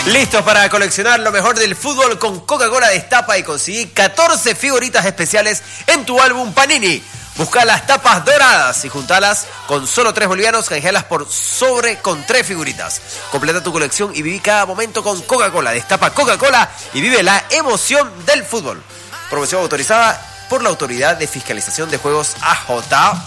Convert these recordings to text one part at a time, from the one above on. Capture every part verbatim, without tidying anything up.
Listos para coleccionar lo mejor del fútbol con Coca-Cola. Destapa y conseguí catorce figuritas especiales en tu álbum Panini. Busca las tapas doradas y juntalas con solo tres bolivianos, canjealas por sobre con tres figuritas. Completa tu colección y viví cada momento con Coca-Cola. Destapa Coca-Cola y vive la emoción del fútbol. Promoción autorizada por la Autoridad de Fiscalización de Juegos A J.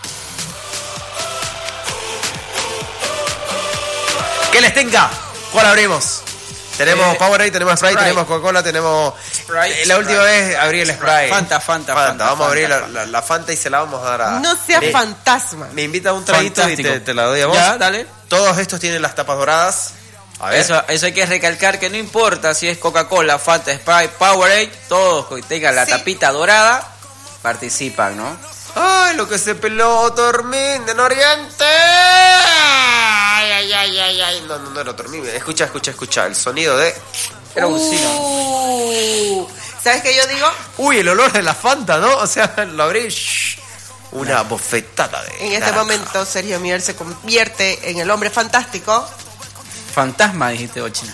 Que les tenga. ¿Cuál abrimos? Tenemos eh, Powerade, tenemos Sprite, Sprite, tenemos Coca-Cola, tenemos... Sprite, eh, la última Sprite. vez abrí el Sprite. Fanta, Fanta, Fanta. Fanta. Vamos Fanta, a abrir Fanta. La, la, la Fanta y se la vamos a dar a... No seas me, fantasma. Me invita a un traguito Fantástico. y te, te la doy a vos. Ya, dale. Todos estos tienen las tapas doradas. A ver. Eso, eso hay que recalcar que no importa si es Coca-Cola, Fanta, Sprite, Powerade, todos que tengan la sí. tapita dorada, participan, ¿no? ¡Ay, lo que se peló Tormín en Oriente! ¡Ay, ay, ay, ay, ay! No, no, no era Tormín. Escucha, escucha, escucha. El sonido de... Era un uh, ¿Sabes qué yo digo? Uy, el olor de la Fanta, ¿no? O sea, lo abrí... Shh, una no. bofetada de... En este naranja. momento, Sergio Mier se convierte en el hombre fantástico. Fantasma, dijiste, Ochina.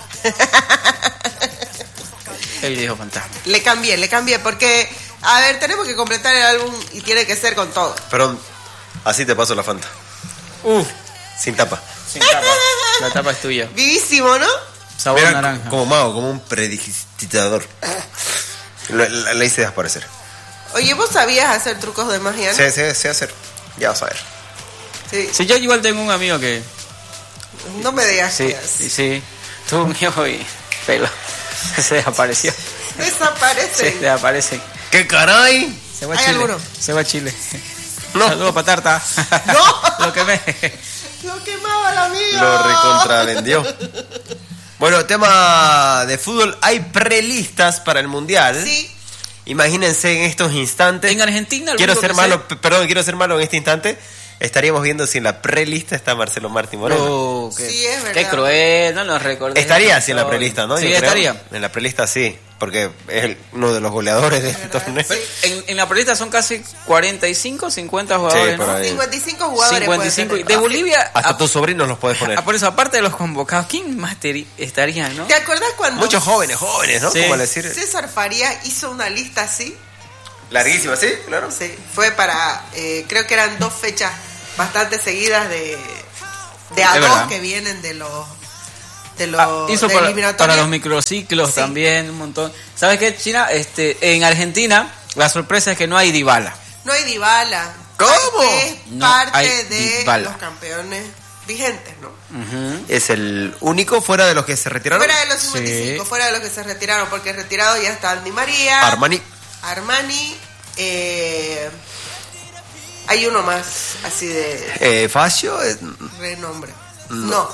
Él dijo fantasma. Le cambié, le cambié, porque... A ver, tenemos que completar el álbum y tiene que ser con todo. Perdón, así te paso la Fanta. Uf, sin tapa. Sin tapa. La tapa es tuya. Vivísimo, ¿no? Sabor Mira, naranja. Como mago, como un predigitador. La, la, la hice desaparecer. Oye, ¿vos sabías hacer trucos de magia? ¿No? Sí, sí, sé hacer. Ya vas a ver. Sí. Sí, yo igual tengo un amigo que... No me digas. Sí, sí, sí. Tuvo un hijo y pelo. Se desapareció. Desaparece. Se desaparece. ¿Qué caray? Se va a ¿Hay Chile. alguno? Se va a Chile. No. Saludos para Tarta. No. Lo quemé. Lo quemaba el amigo. Lo recontravendió. Bueno, tema de fútbol. Hay prelistas para el Mundial. Sí. Imagínense en estos instantes. En Argentina. Quiero ser malo, sé... perdón, quiero ser malo en este instante. Estaríamos viendo si en la prelista está Marcelo Martín Moreno. Oh, qué, sí, es verdad. Qué cruel, no nos recordé. Estaría así en la prelista, ¿no? Sí, Yo estaría. Creo. En la prelista sí, porque es el, uno de los goleadores de este torneo. Sí. En, en la prelista son casi cuarenta y cinco, cincuenta jugadores, sí, ¿no? cincuenta y cinco jugadores. cincuenta y cinco. De Bolivia. Hasta a, tus sobrinos los puedes poner. A, por eso, aparte de los convocados, ¿quién más te, estaría, no? ¿Te acuerdas cuando... Muchos jóvenes, jóvenes, ¿no? Sí. Como decir... César Farías hizo una lista así? Larguísima, ¿sí? Claro. Sí, fue para, eh, creo que eran dos fechas bastante seguidas de, de a dos que vienen de los de los ah, hizo de para, para los microciclos sí. también un montón. ¿Sabes qué, China? Este, en Argentina la sorpresa es que no hay Dybala. No hay Dybala. ¿Cómo? Es no parte de Dybala. Los campeones vigentes, ¿no? Uh-huh. Es el único fuera de los que se retiraron. Fuera de los cincuenta y cinco, sí. Fuera de los que se retiraron, porque retirado ya está Andy María, Armani, Armani, eh, hay uno más, así de... Eh, Facio. Eh, renombre. No. No.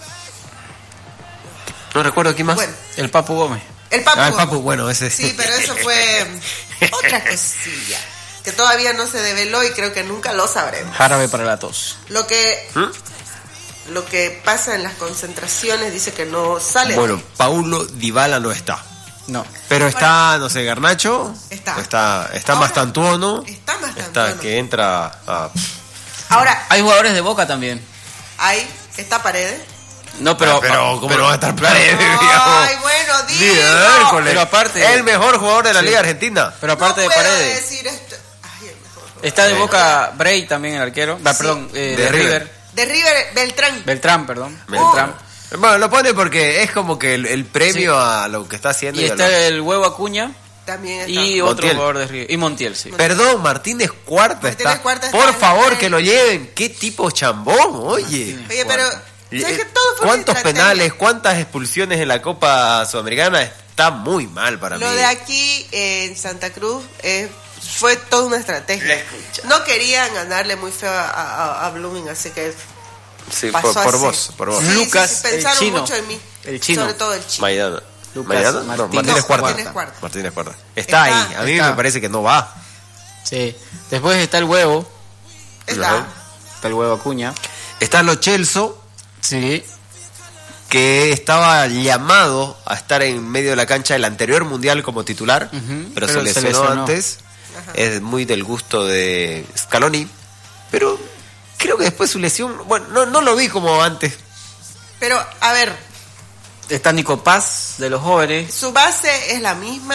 No recuerdo quién más. Bueno. El Papu Gómez. El Papu. Ah, el Papu, bueno, ese sí. pero eso fue otra cosilla que todavía no se develó y creo que nunca lo sabremos. Jarabe para la tos. Lo que... ¿Mm? Lo que pasa en las concentraciones dice que no sale. Bueno, Paulo Dybala no está. No. Pero está, no sé, Garnacho. Está. Está, está Ahora, Mastantuono. Está Mastantuono. Está que entra a... Ahora. Hay jugadores de Boca también. Hay. Está Paredes. No, pero... Ah, pero, ¿cómo no va a estar Paredes? Ay, bueno, digo. Pero aparte... El mejor jugador de la sí. Liga Argentina. Pero aparte no de Paredes. Decir esto. Ay, el mejor está de Boca Bray también, el arquero. Ah, sí. perdón, eh, de, de River. River. De River, Beltrán. Beltrán, perdón. Uh. Beltrán. Bueno, lo pone porque es como que el, el premio sí. a lo que está haciendo. Y, y está lo... el Huevo Acuña. También está. Y Montiel. otro jugador de River. Y Montiel, sí. Perdón, Martínez Cuarta Martínez está. Cuarta está Por en favor, el... que lo lleven. ¿Qué tipo chambón? Oye. Oye, pero... ¿sabes que todo fue ¿Cuántos penales, cuántas expulsiones en la Copa Sudamericana? Está muy mal para lo mí. Lo de aquí eh, en Santa Cruz eh, fue toda una estrategia. No querían ganarle muy feo a, a, a Blooming, así que... Sí, por, por vos, por vos. Sí, Lucas, sí, sí, pensaron el chino. mucho en mí. El chino. Sobre todo el chino. Maidana. Lucas, Maidana? Martínez, no, Martínez no, Cuarta. Martínez Cuarta. Martínez Cuarta. Está, está ahí. A mí está. me parece que no va. Sí. Después está el Huevo. Está. ¿No? Está el Huevo Acuña. Está Lo Celso. Sí. Que estaba llamado a estar en medio de la cancha del anterior mundial como titular, uh-huh, pero, pero se lesionó, se lesionó. antes. Ajá. Es muy del gusto de Scaloni, pero creo que después su lesión, bueno, no, no lo vi como antes. Pero, a ver, Está Nico Paz, de los jóvenes. Su base es la misma.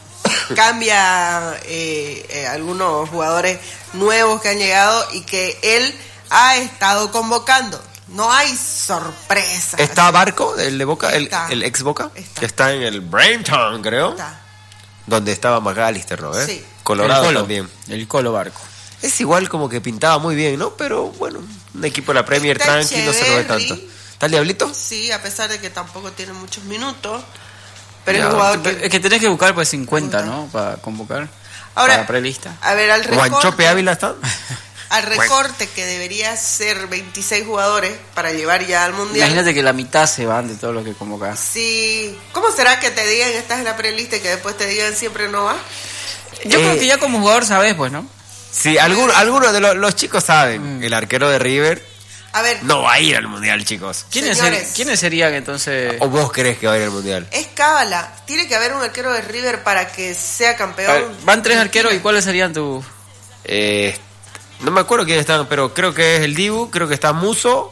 Cambia eh, eh, algunos jugadores nuevos que han llegado y que él ha estado convocando. No hay sorpresa. ¿Está Barco, el de Boca, el, Está. el ex Boca? Está. Que está en el Brainton, creo. Está. Donde estaba McAllister, ¿no? ¿Eh? Sí. Colorado el Colo, también. El Colo Barco. Es igual como que pintaba muy bien, ¿no? Pero bueno, un equipo de la Premier Está tranqui, no se lo ve Echeverry. tanto. ¿Está el Diablito? Sí, a pesar de que tampoco tiene muchos minutos. Pero Ya. es un jugador que... Es que tenés que buscar pues cincuenta, ¿no? Para convocar. Ahora, para prelista. a ver, al ¿Guanchope recorte, Ávila está? al recorte que debería ser veintiséis jugadores para llevar ya al Mundial. Imagínate que la mitad se van de todos los que convocas. Sí. ¿Cómo será que te digan estás en la prelista y que después te digan siempre no vas? Yo Eh, creo que ya como jugador sabes, pues, ¿no? Sí, algunos algunos de los, los chicos saben. Mm. El arquero de River A ver, no va a ir al Mundial, chicos. ¿Quiénes, Señores. ser- ¿Quiénes serían entonces? ¿O vos crees que va a ir al Mundial? es cábala. Tiene que haber un arquero de River para que sea A ver, campeón. van tres arqueros y ¿cuáles serían tus...? Eh, no me acuerdo quiénes están, pero creo que es el Dibu, creo que está Muso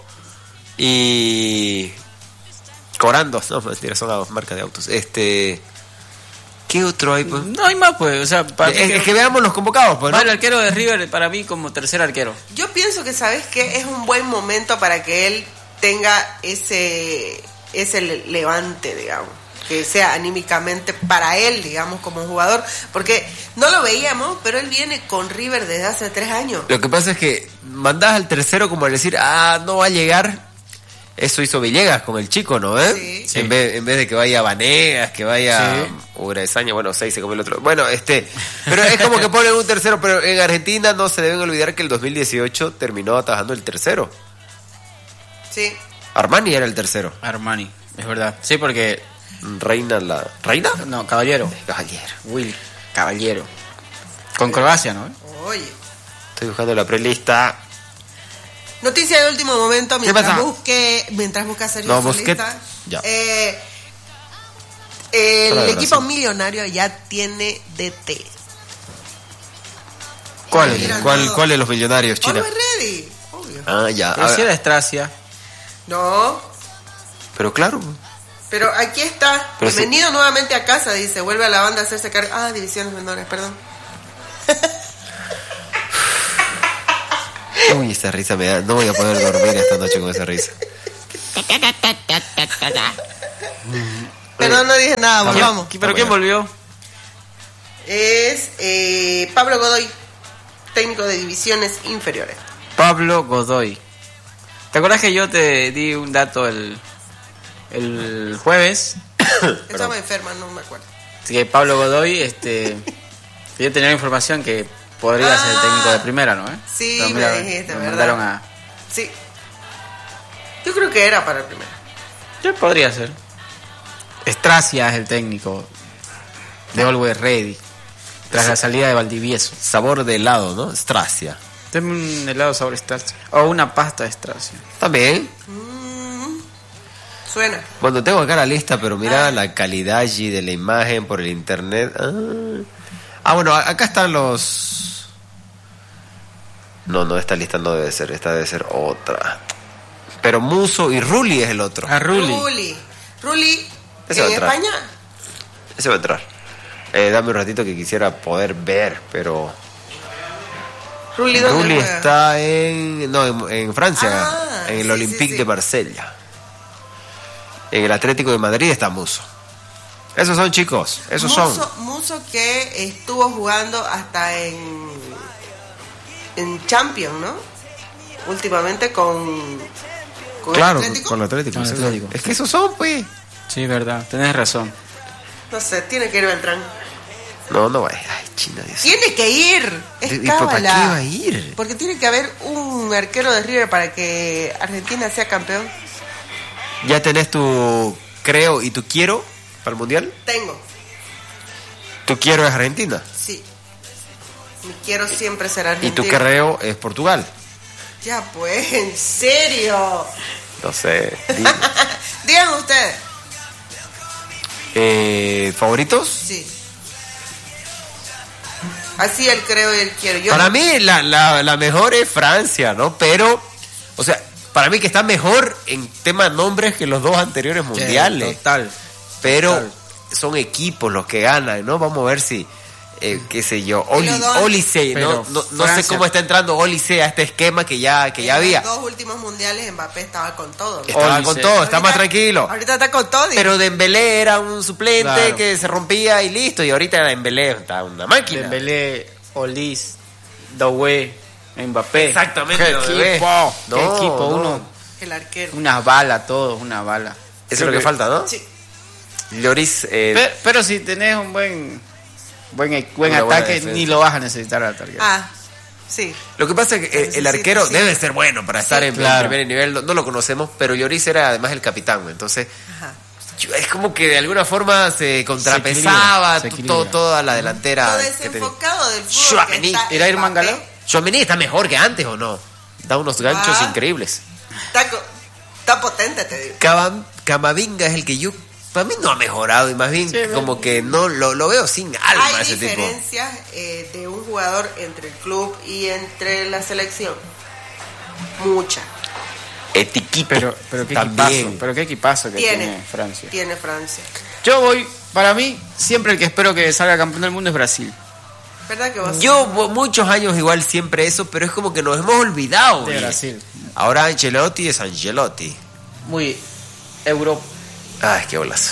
y... Corandos, no, mentira, son dos marcas de autos. Este... ¿Qué otro hay? Pues? No hay más, pues. O sea, para mí Es, que- es que veamos los convocados, pues, va ¿no? el arquero de River para mí como tercer arquero. Yo pienso que, ¿sabes qué? Es un buen momento para que él tenga ese, ese le- levante, digamos. Que sea anímicamente para él, digamos, como jugador. Porque no lo veíamos, pero él viene con River desde hace tres años. Lo que pasa es que mandás al tercero como al decir, ah, no va a llegar. Eso hizo Villegas con el chico, ¿no? ¿Eh? Sí. En, vez, en vez de que vaya Vanegas, que vaya Sí. Ugraesaña, bueno, seis se come el otro. Bueno, este, pero es como que ponen un tercero, pero en Argentina no se deben olvidar que el dos mil dieciocho terminó atajando el tercero. Sí. Armani era el tercero. Armani, es verdad. Sí, porque... Reina la... ¿Reina? No, Caballero. Caballero. Will, Caballero. Con Croacia, ¿no? Oye. Estoy buscando la prelista. Noticia de último momento, mientras pasa? busque, mientras busca Sergio No, Solista. Busquets, ya. Eh, el Fuera de equipo Brasil. millonario ya tiene D T. ¿Cuál es? Mira, ¿Cuál, no. ¿Cuál de los millonarios, China? Always ready. Obvio. Ah, ya. Pero a si ver. era Estracia. No, Pero claro. pero aquí está. Pero sí. Bienvenido nuevamente a casa, dice. Vuelve a la banda a hacerse cargo. Ah, divisiones menores, perdón. Uy, esta risa me da... No voy a poder dormir esta noche con esa risa. Perdón, no dije nada, ¿Quién- volvamos. ¿Pero quién volvió? Es eh, Pablo Godoy, técnico de divisiones inferiores. Pablo Godoy. ¿Te acuerdas que yo te di un dato el, el jueves? Estaba enferma, no me acuerdo. Que Pablo Godoy, este, que yo tenía la información que podría Ah. ser el técnico de primera, ¿no? ¿Eh? Sí, Pero me mira, dijiste, lo ¿verdad? mandaron a... Sí. Yo creo que era para el primero. Yo podría ser. Estracia es el técnico de Always Ready. Tras la salida de Valdivieso. Sabor de helado, ¿no? Stracia. Deme un helado sabor Estracia. O una pasta de Estracia. También. Mm, suena. Bueno, tengo acá la lista, pero mira la calidad allí de la imagen por el internet. Ah, Ah, bueno, a- acá están los... No, no, esta lista no debe ser, esta debe ser otra. Pero Muso y Rulli es el otro. A Rulli. Rulli. Rulli, Ese va a en entrar. España. Ese va a entrar. Eh, dame un ratito que quisiera poder ver, pero... Rulli, ¿dónde Rulli juega? está en... No, en, en Francia, Ah, en el sí, Olympique sí, sí. de Marsella. En el Atlético de Madrid está Muso. Esos son, chicos, esos son. Muso, Muso que estuvo jugando hasta en en Champions, ¿no? Últimamente con con Claro, Atlético. con el Atlético. Con el sí. Atlético. Es que esos son, pues. Sí, verdad. Tenés razón. No sé, tiene que ir Beltrán. No, no va. Ay, China, Dios. Tiene que ir. Es ¿Y por- para qué cábala. va a ir? Porque tiene que haber un arquero de River para que Argentina sea campeón. ¿Ya tenés tu creo y tu quiero para el Mundial? Tengo, Tu quiero es Argentina. sí. Mi quiero siempre ser Y argentino. tu creo es Portugal. Ya pues, en serio. No sé. dime. Digan ustedes. Eh, ¿Favoritos? Sí. Así el creo y el quiero. Yo Para mí la, la, la mejor es Francia, ¿no? Pero, o sea, para mí que está mejor en tema nombres que los dos anteriores mundiales. Sí, total. Pero total. son equipos los que ganan, ¿no? Vamos a ver si, eh, qué sé yo, Oli, dos- Olise, no, Pero no, no sé Francia- cómo está entrando Olise a este esquema que ya, que ya En había. los dos últimos mundiales Mbappé estaba con todo. ¿no? Estaba Olise. con todo, está más Ahorita- tranquilo. Ahorita está con todo. y- Pero Dembélé era un suplente Claro. que se rompía y listo. Y ahorita Dembélé está una máquina. Dembélé, Olis, Doué, Mbappé. Exactamente, Qué Doué. equipo. No, Qué equipo. no. Uno, el arquero. unas balas, todos, una bala. Eso es lo que falta, ¿no? Sí. Lloris, eh, Pero, pero si tenés un buen buen, buen Una buena ataque, defensa. ni lo vas a necesitar al ataque. Ah, sí. lo que pasa es que eh, el Necesita, arquero sí. debe ser bueno para estar Sí, en, en claro. primer nivel. No, no lo conocemos, pero Lloris era además el capitán. Entonces, Ajá. yo- es como que de alguna forma se contrapesaba Se to- equilibra. to- toda la delantera. Lo que tenía. desenfocado del fútbol. Tchouaméni. que está ¿Era Irman Mbappé, Galá? Tchouaméni está mejor que antes, ¿o no? Da unos ganchos Ah. increíbles. Está, co- está potente, te digo. Cam- Camavinga es el que yo... Para mí no ha mejorado y más bien Sí, como que no lo, lo veo sin alma Hay ese tipo. diferencias eh, de un jugador entre el club y entre la selección. Muchas. Etiquito Pero, pero qué también. equipazo, pero qué equipazo que tiene, Tiene. Francia. Tiene Francia. Yo voy, para mí, siempre el que espero que salga campeón del mundo es Brasil. ¿Verdad que vos? Yo bo- muchos años igual siempre eso, pero es como que nos hemos olvidado. De oye. Brasil. Ahora Ancelotti es Ancelotti. Muy europeizado Ay, qué bolazo.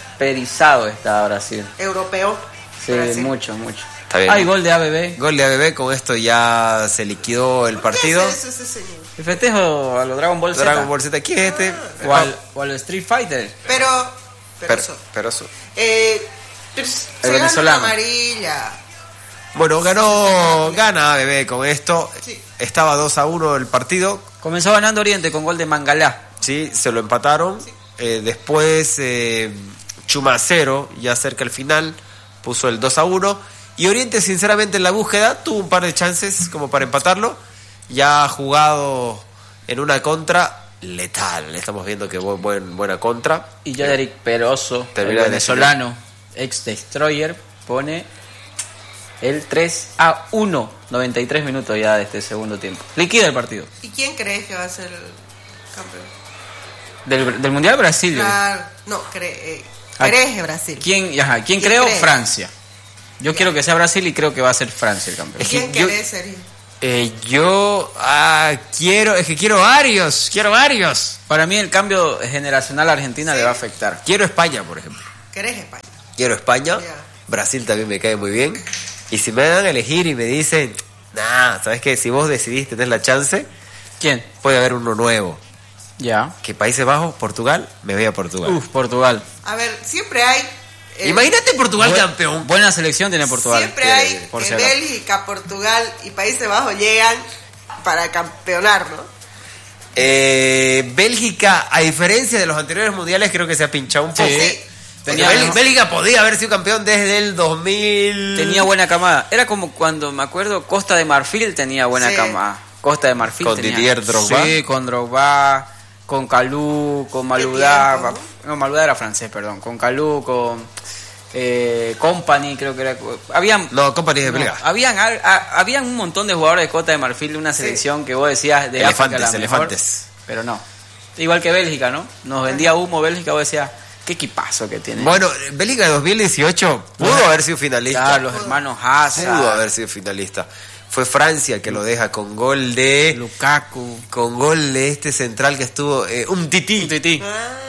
está Brasil. Europeo. Sí, Brasil. mucho, mucho. Está bien. Hay gol de A B B. Gol de A B B, con esto ya se liquidó el ¿Por qué partido. hace eso ese señor? El festejo a los Dragon Ball Z. Dragon Ball Z, ¿quién es este? O al, o al Street Fighter. Pero. Pero, Pero, eso. pero eso. Eh, pero se gana venezolano. la amarilla. Bueno, ganó, gana A B B con esto. Sí. Estaba dos a uno el partido. Comenzó ganando Oriente con gol de Mangalá. Sí, se lo empataron. Eh, después eh, Chumacero, ya cerca al final, puso el dos a uno. Y Oriente, sinceramente, en la búsqueda tuvo un par de chances como para empatarlo. Ya ha jugado en una contra letal. Estamos viendo que buen, buen- buena contra. Y Yaderic Peroso, el Termina de venezolano, ex Destroyer, pone el tres a uno. noventa y tres minutos ya de este segundo tiempo. Liquida el partido. ¿Y quién crees que va a ser el campeón? Del, del Mundial Brasil. yo- Claro, no, cree, eh, Ah, crees que Brasil. ¿Quién, ajá, ¿quién, ¿Quién creo? cree? Francia. Yo quiero que sea Brasil y creo que va a ser Francia el campeón. Es que ¿Quién yo- querés, Sergio? Eh, yo ah, quiero, es que quiero varios, quiero varios. Para mí el cambio generacional a Argentina Sí. le va a afectar. Quiero España, por ejemplo. ¿Querés España? Quiero España. Ya. Brasil también me cae muy bien. Y si me dan a elegir y me dicen, nah, ¿sabes qué? Si vos decidís tener la chance, ¿Quién? puede haber uno nuevo. Ya. Que Países Bajos, Portugal, me voy a Portugal. Uf, Portugal. A ver, siempre hay... eh, Imagínate Portugal Buen- campeón. Buena selección tiene Portugal. Siempre Tiene, hay tiene, por que si acaso. Bélgica, Portugal y Países Bajos llegan para campeonar, ¿no? Eh, Bélgica, a diferencia de los anteriores mundiales, creo que se ha pinchado un poco. Sí. Sí. Porque Tenía- Bélgica, Bélgica podía haber sido campeón desde el dos mil. Tenía buena camada. Era como cuando, me acuerdo, Costa de Marfil tenía buena Sí. camada. Costa de Marfil Con tenía... Didier Drogba. Sí, con Drogba, con Calú, con Maludá. tiempo, No, Maludá era francés, perdón. Con Calú, con eh, Company, creo que era... Habían... No, Company de no, belga. habían, a- a- habían un montón de jugadores de Costa de Marfil de una selección que vos decías de Elefantes, África la mejor, elefantes. pero no. Igual que Bélgica, ¿no? Nos vendía humo Bélgica, vos decías, qué equipazo que tiene. Bueno, Bélgica de dos mil dieciocho pudo Los- haber sido finalista. Claro, los hermanos Hazard, Pudo haber sido finalista. Fue Francia el que lo deja con gol de Lukaku, con gol de este central que estuvo eh, un tití. Titi.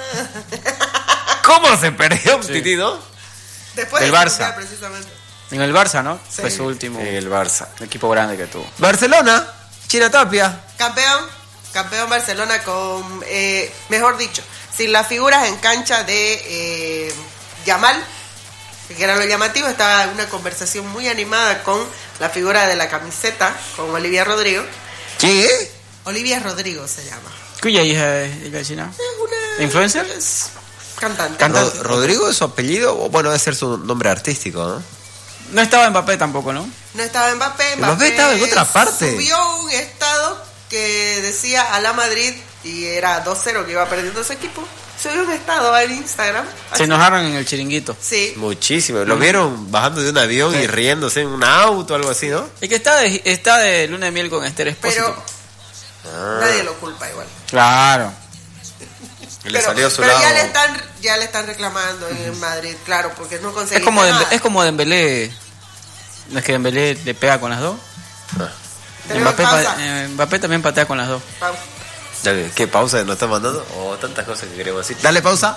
Ah, ¿Cómo se perdió un Sí. tití, no? después Del de Barça. Mundial, precisamente. En el Barça, ¿no? Sí. Fue su último En el Barça. equipo grande que tuvo. Barcelona, China Tapia. Campeón, campeón Barcelona con, eh, mejor dicho, sin las figuras en cancha de eh, Yamal, que era lo llamativo, estaba una conversación muy animada con la figura de la camiseta, con Olivia Rodrigo. ¿Qué? Olivia Rodrigo se llama. ¿Cuya hija es la china? Es una... ¿Influencer? es cantante. Cantante. Ro- ¿Rodrigo es su apellido? O bueno, debe ser su nombre artístico, ¿no? No estaba Mbappé tampoco, ¿no? No estaba Mbappé, Mbappé estaba en otra parte. Subió un estado que decía a la Madrid y era dos cero que iba perdiendo ese equipo. Subió un estado en Instagram. Se enojaron en el chiringuito. Sí. Muchísimo. Lo vieron bajando de un avión y riéndose en un auto, algo así, ¿no? Es que está de, está de luna de miel con Esther Expósito. Pero Ah. Nadie lo culpa igual. Claro. Le Pero, salió a su pero lado. ya le están ya le están reclamando en Madrid, claro, porque no Es conseguiste como, nada. Dembe- es como Dembélé. ¿No es que Dembélé le pega con las dos? Ah. Tenemos Mbappé, pausa. pa- eh, Mbappé también patea con las dos. Pausa. Dale, ¿qué pausa nos está mandando? Oh, tantas cosas que queremos decir. Dale pausa.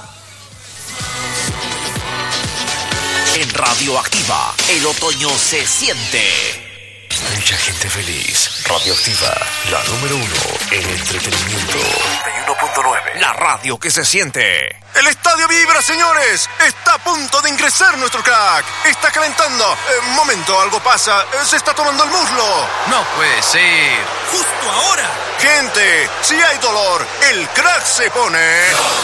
En Radioactiva, el otoño se siente. Mucha gente feliz. Radioactiva, la número uno en entretenimiento. noventa y uno punto nueve. La radio que se siente. El estadio vibra, señores. Está a punto de ingresar nuestro crack. Está calentando. Eh, momento, algo pasa. Eh, se está tomando el muslo. No puede ser. Justo ahora. Gente, si hay dolor, el crack se pone.